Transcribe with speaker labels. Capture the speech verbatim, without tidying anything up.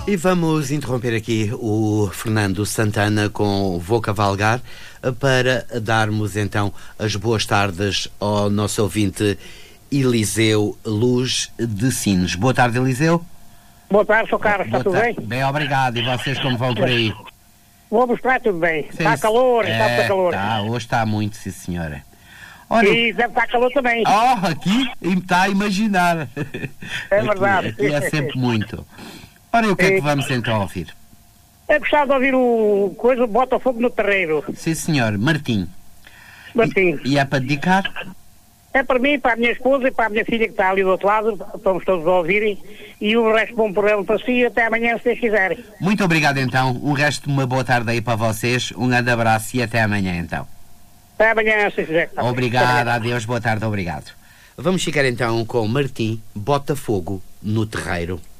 Speaker 1: E vamos interromper aqui o Fernando Santana com Vou Cavalgar para darmos então as boas tardes ao nosso ouvinte Eliseu Luz de Sines. Boa tarde, Eliseu.
Speaker 2: Boa tarde, sou Carlos, está tudo bem?
Speaker 1: Bem, obrigado. E vocês como vão por aí?
Speaker 2: Vou buscar tudo bem. Está calor, está
Speaker 1: é,
Speaker 2: muito calor.
Speaker 1: Tá, hoje está muito, sim senhora. Olha,
Speaker 2: e deve estar calor também.
Speaker 1: Oh, aqui está a imaginar.
Speaker 2: É verdade.
Speaker 1: Aqui, aqui é sempre muito. Ora, e o que é que vamos então ouvir?
Speaker 2: Eu gostava de ouvir o coisa Botafogo no Terreiro.
Speaker 1: Sim, senhor. Martim.
Speaker 2: Martim.
Speaker 1: E, e é para dedicar?
Speaker 2: É para mim, para a minha esposa e para a minha filha que está ali do outro lado. Estamos todos a ouvirem. E o resto bom programa para si. Até amanhã, se vocês quiserem.
Speaker 1: Muito obrigado, então. Um resto de uma boa tarde aí para vocês. Um grande abraço e até amanhã, então.
Speaker 2: Até amanhã, se quiser.
Speaker 1: Obrigado, adeus, boa tarde, obrigado. Vamos ficar então com Martim, Botafogo no Terreiro.